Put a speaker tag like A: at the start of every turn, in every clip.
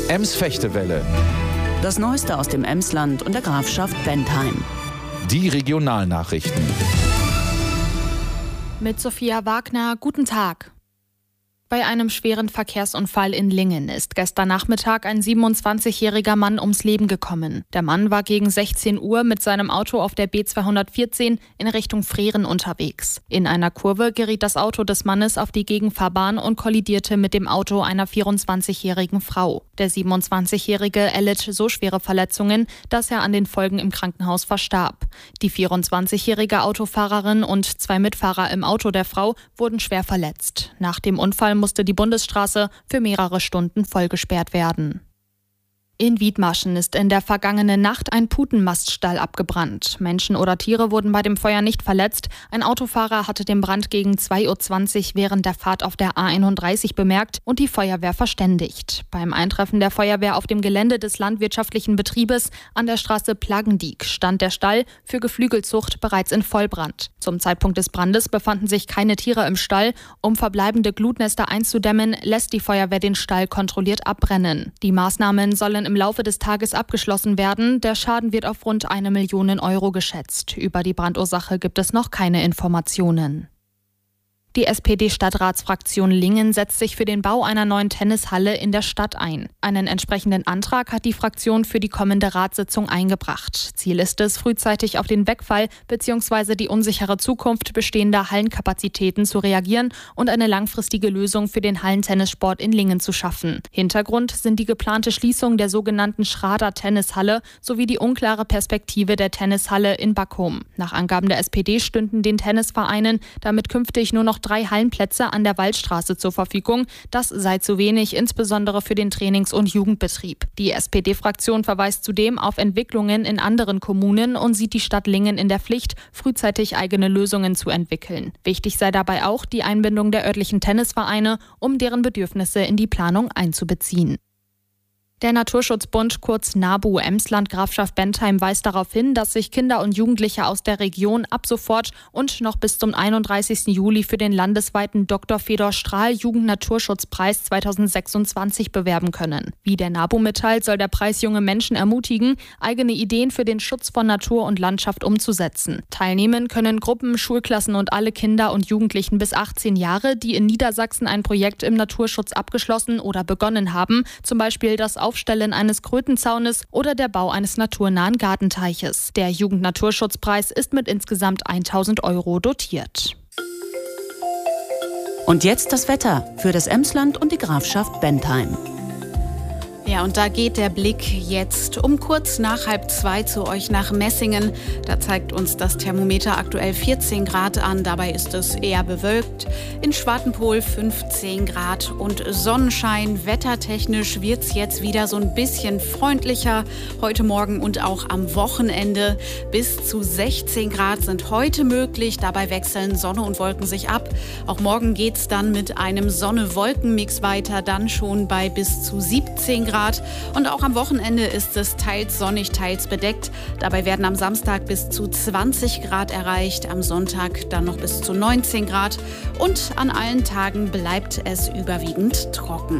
A: Ems-Fechtewelle.
B: Das Neueste aus dem Emsland und der Grafschaft Bentheim.
A: Die Regionalnachrichten.
C: Mit Sophia Wagner, guten Tag. Bei einem schweren Verkehrsunfall in Lingen ist gestern Nachmittag ein 27-jähriger Mann ums Leben gekommen. Der Mann war gegen 16 Uhr mit seinem Auto auf der B214 in Richtung Frehren unterwegs. In einer Kurve geriet das Auto des Mannes auf die Gegenfahrbahn und kollidierte mit dem Auto einer 24-jährigen Frau. Der 27-jährige erlitt so schwere Verletzungen, dass er an den Folgen im Krankenhaus verstarb. Die 24-jährige Autofahrerin und 2 Mitfahrer im Auto der Frau wurden schwer verletzt. Nach dem Unfall musste die Bundesstraße für mehrere Stunden vollgesperrt werden. In Wiedmaschen ist in der vergangenen Nacht ein Putenmaststall abgebrannt. Menschen oder Tiere wurden bei dem Feuer nicht verletzt. Ein Autofahrer hatte den Brand gegen 2:20 Uhr während der Fahrt auf der A31 bemerkt und die Feuerwehr verständigt. Beim Eintreffen der Feuerwehr auf dem Gelände des landwirtschaftlichen Betriebes an der Straße Plagendiek stand der Stall für Geflügelzucht bereits in Vollbrand. Zum Zeitpunkt des Brandes befanden sich keine Tiere im Stall. Um verbleibende Glutnester einzudämmen, lässt die Feuerwehr den Stall kontrolliert abbrennen. Die Maßnahmen sollen im Laufe des Tages abgeschlossen werden. Der Schaden wird auf rund 1 Million Euro geschätzt. Über die Brandursache gibt es noch keine Informationen. Die SPD-Stadtratsfraktion Lingen setzt sich für den Bau einer neuen Tennishalle in der Stadt ein. Einen entsprechenden Antrag hat die Fraktion für die kommende Ratssitzung eingebracht. Ziel ist es, frühzeitig auf den Wegfall bzw. die unsichere Zukunft bestehender Hallenkapazitäten zu reagieren und eine langfristige Lösung für den Hallentennissport in Lingen zu schaffen. Hintergrund sind die geplante Schließung der sogenannten Schrader Tennishalle sowie die unklare Perspektive der Tennishalle in Backhoum. Nach Angaben der SPD stünden den Tennisvereinen damit künftig nur noch 3 Hallenplätze an der Waldstraße zur Verfügung. Das sei zu wenig, insbesondere für den Trainings- und Jugendbetrieb. Die SPD-Fraktion verweist zudem auf Entwicklungen in anderen Kommunen und sieht die Stadt Lingen in der Pflicht, frühzeitig eigene Lösungen zu entwickeln. Wichtig sei dabei auch die Einbindung der örtlichen Tennisvereine, um deren Bedürfnisse in die Planung einzubeziehen. Der Naturschutzbund, kurz NABU Emsland Grafschaft Bentheim, weist darauf hin, dass sich Kinder und Jugendliche aus der Region ab sofort und noch bis zum 31. Juli für den landesweiten Dr. Fedor Strahl Jugend-Naturschutzpreis 2026 bewerben können. Wie der NABU mitteilt, soll der Preis junge Menschen ermutigen, eigene Ideen für den Schutz von Natur und Landschaft umzusetzen. Teilnehmen können Gruppen, Schulklassen und alle Kinder und Jugendlichen bis 18 Jahre, die in Niedersachsen ein Projekt im Naturschutz abgeschlossen oder begonnen haben, zum Beispiel das Aufstellen eines Krötenzaunes oder der Bau eines naturnahen Gartenteiches. Der Jugendnaturschutzpreis ist mit insgesamt 1.000 Euro dotiert.
B: Und jetzt das Wetter für das Emsland und die Grafschaft Bentheim.
D: Ja, und da geht der Blick jetzt um kurz nach 1:30 zu euch nach Messingen. Da zeigt uns das Thermometer aktuell 14 Grad an. Dabei ist es eher bewölkt. In Schwartenpol 15 Grad und Sonnenschein. Wettertechnisch wird es jetzt wieder so ein bisschen freundlicher. Heute Morgen und auch am Wochenende. Bis zu 16 Grad sind heute möglich. Dabei wechseln Sonne und Wolken sich ab. Auch morgen geht es dann mit einem Sonne-Wolken-Mix weiter. Dann schon bei bis zu 17 Grad. Und auch am Wochenende ist es teils sonnig, teils bedeckt. Dabei werden am Samstag bis zu 20 Grad erreicht, am Sonntag dann noch bis zu 19 Grad. Und an allen Tagen bleibt es überwiegend trocken.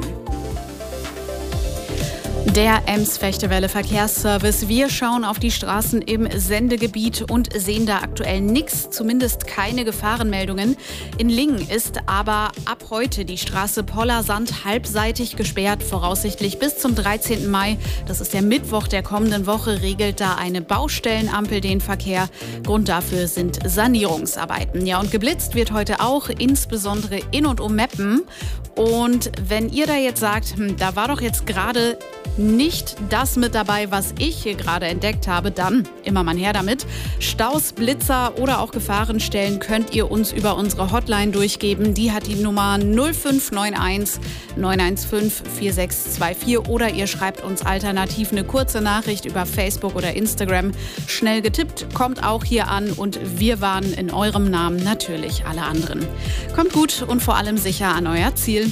D: Der Ems-Fechtewelle Verkehrsservice. Wir schauen auf die Straßen im Sendegebiet und sehen da aktuell nichts, zumindest keine Gefahrenmeldungen. In Lingen ist aber ab heute die Straße Pollersand halbseitig gesperrt, voraussichtlich bis zum 13. Mai. Das ist der Mittwoch der kommenden Woche, regelt da eine Baustellenampel den Verkehr. Grund dafür sind Sanierungsarbeiten. Ja, und geblitzt wird heute auch, insbesondere in und um Meppen. Und wenn ihr da jetzt sagt, da war doch jetzt gerade nicht das mit dabei, was ich hier gerade entdeckt habe, dann immer mal her damit. Staus, Blitzer oder auch Gefahrenstellen könnt ihr uns über unsere Hotline durchgeben. Die hat die Nummer 0591 915 4624 oder ihr schreibt uns alternativ eine kurze Nachricht über Facebook oder Instagram. Schnell getippt, kommt auch hier an und wir warnen in eurem Namen natürlich alle anderen. Kommt gut und vor allem sicher an euer Ziel.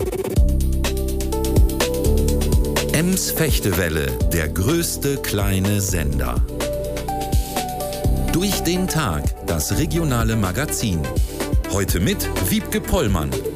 E: Ems-Fechtewelle, der größte kleine Sender. Durch den Tag, das regionale Magazin. Heute mit Wiebke Pollmann.